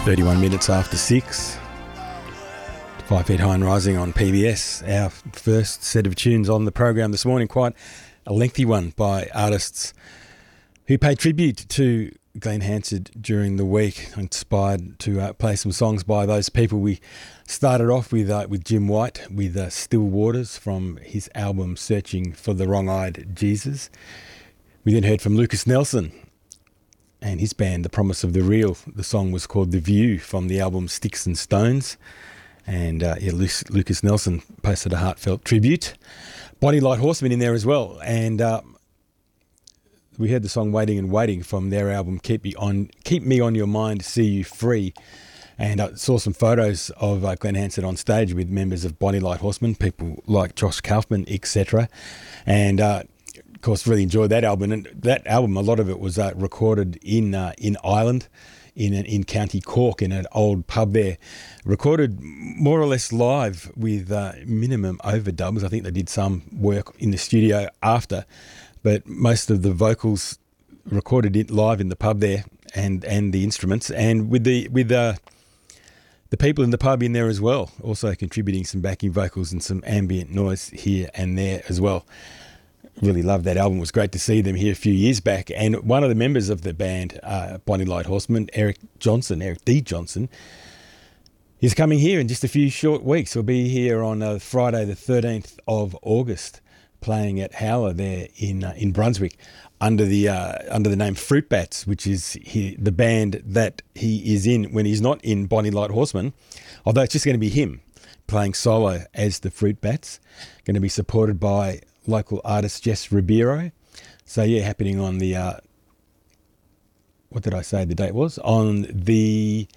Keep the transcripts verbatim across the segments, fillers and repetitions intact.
thirty-one minutes after six. Five Feet High and Rising on P B S. Our first set of tunes on the program this morning, quite a lengthy one by artists who paid tribute to Glenn Hansard during the week, inspired to uh, play some songs by those people. We started off with uh, with Jim White with uh, Still Waters from his album Searching for the Wrong-Eyed Jesus. We then heard from Lucas Nelson and his band The Promise of the Real. The song was called The View from the album Sticks and Stones. And uh, yeah, Lucas Nelson posted a heartfelt tribute. Bonnie Light Horseman in there as well. And uh, we heard the song Waiting and Waiting from their album Keep Me On Keep Me On Your Mind, See You Free. And I uh, saw some photos of uh, Glenn Hansard on stage with members of Bonnie Light Horseman, people like Josh Kaufman, et cetera. And uh, of course, really enjoyed that album. And that album, a lot of it was uh, recorded in uh, in Ireland. In, in County Cork, in an old pub there, recorded more or less live with uh, minimum overdubs. I think they did some work in the studio after, but most of the vocals recorded it live in the pub there, and, and the instruments, and with the with uh, the people in the pub in there as well, also contributing some backing vocals and some ambient noise here and there as well. Really loved that album. It was great to see them here a few years back. And one of the members of the band, uh, Bonnie Light Horseman, Eric Johnson, Eric D. Johnson, is coming here in just a few short weeks. He'll be here on uh, Friday the thirteenth of August, playing at Howler there in uh, in Brunswick under the uh, under the name Fruit Bats, which is he, the band that he is in when he's not in Bonnie Light Horseman, although it's just going to be him playing solo as the Fruit Bats, going to be supported by local artist Jess Ribeiro. So yeah, happening on the uh, what did I say the date was? On the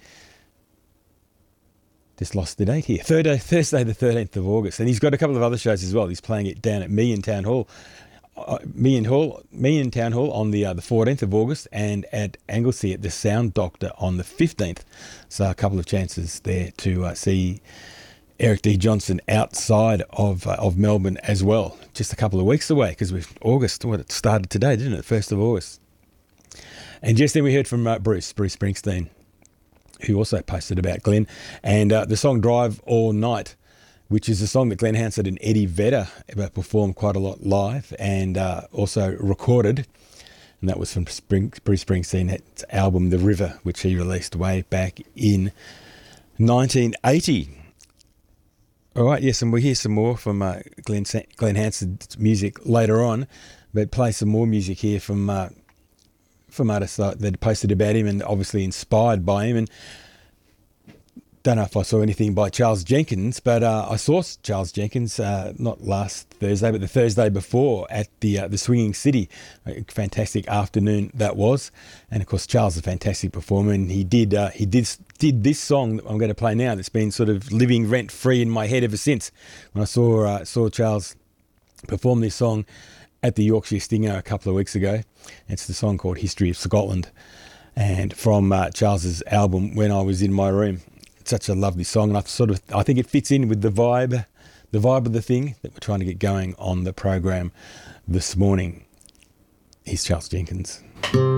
just lost the date here. Thursday, Thursday the thirteenth of August, and he's got a couple of other shows as well. He's playing it down at Meehan Town Hall, uh, Meehan Hall, Meehan Town Hall on the uh, the fourteenth of August, and at Anglesey at the Sound Doctor on the fifteenth. So a couple of chances there to uh, see Eric D. Johnson outside of uh, of Melbourne as well. Just a couple of weeks away, because we've August, what, it started today, didn't it? first of August. And just then we heard from uh, Bruce, Bruce Springsteen, who also posted about Glenn, and uh, the song Drive All Night, which is a song that Glenn Hansard and Eddie Vedder performed quite a lot live and uh, also recorded. And that was from Spring, Bruce Springsteen's album The River, which he released way back in nineteen eighty. All right, yes, and we'll hear some more from uh, Glenn, Glenn Hansard's music later on, but play some more music here from uh, from artists that, that posted about him and obviously inspired by him. And don't know if I saw anything by Charles Jenkins, but uh, I saw Charles Jenkins uh, not last Thursday, but the Thursday before at the uh, the Swinging City. A fantastic afternoon that was, and of course Charles is a fantastic performer, and he did uh, he did did this song that I'm going to play now. That's been sort of living rent free in my head ever since when I saw uh, saw Charles perform this song at the Yorkshire Stinger a couple of weeks ago. It's the song called History of Scotland, and from uh, Charles's album When I Was in My Room. It's such a lovely song, and I sort of I think it fits in with the vibe, the vibe of the thing that we're trying to get going on the program this morning. Here's Charles Jenkins.